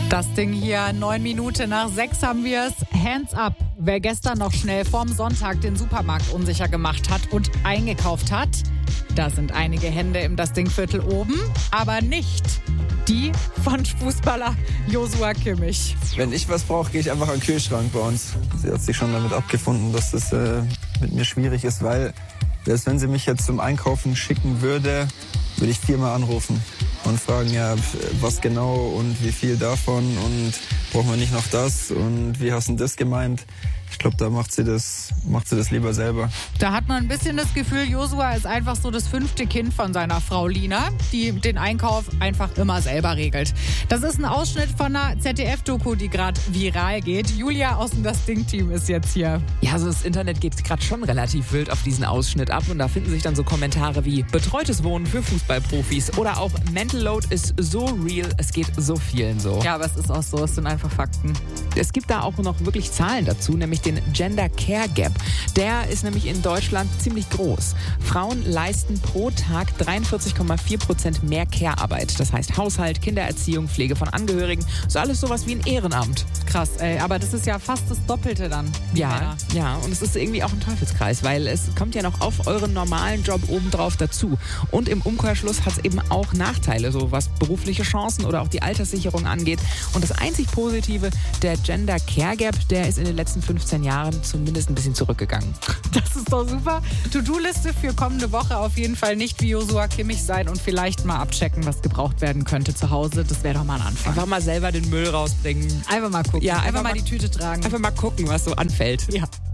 Das Ding hier, 9 Minuten nach 6 haben wir es. Hands up. Wer gestern noch schnell vorm Sonntag den Supermarkt unsicher gemacht hat und eingekauft hat, da sind einige Hände im Das Ding-Viertel oben, aber nicht die von Fußballer Joshua Kimmich. Wenn ich was brauche, gehe ich einfach an den Kühlschrank bei uns. Sie hat sich schon damit abgefunden, dass das mit mir schwierig ist, weil selbst wenn sie mich jetzt zum Einkaufen schicken würde ich 4-mal anrufen und fragen, ja, was genau und wie viel davon und brauchen wir nicht noch das und wie hast du das gemeint? Ich glaube, da macht sie das lieber selber. Da hat man ein bisschen das Gefühl, Joshua ist einfach so das 5. Kind von seiner Frau Lina, die den Einkauf einfach immer selber regelt. Das ist ein Ausschnitt von einer ZDF-Doku, die gerade viral geht. Julia aus dem Das Ding-Team ist jetzt hier. Ja, also das Internet geht gerade schon relativ wild auf diesen Ausschnitt ab und da finden sich dann so Kommentare wie betreutes Wohnen für Fußballprofis oder auch Mental Load ist so real, es geht so vielen so. Ja, aber es ist auch so, es sind einfach Fakten. Es gibt da auch noch wirklich Zahlen dazu, nämlich den Gender Care Gap. Der ist nämlich in Deutschland ziemlich groß. Frauen leisten pro Tag 43,4% mehr Care-Arbeit. Das heißt Haushalt, Kindererziehung, Pflege von Angehörigen, so alles sowas wie ein Ehrenamt. Krass, ey, aber das ist ja fast das Doppelte dann. Ja, und es ist irgendwie auch ein Teufelskreis, weil es kommt ja noch auf euren normalen Job obendrauf dazu. Und im Umkehrschluss hat es eben auch Nachteile, so was berufliche Chancen oder auch die Alterssicherung angeht. Und das einzig Positive, der Gender Care Gap, der ist in den letzten 15 Jahren zumindest ein bisschen zurückgegangen. Das ist doch super. To-Do-Liste für kommende Woche auf jeden Fall nicht wie Joshua Kimmich sein und vielleicht mal abchecken, was gebraucht werden könnte zu Hause. Das wäre doch mal ein Anfang. Einfach mal selber den Müll rausbringen. Einfach mal gucken. Ja, einfach mal die Tüte tragen. Einfach mal gucken, was so anfällt. Ja.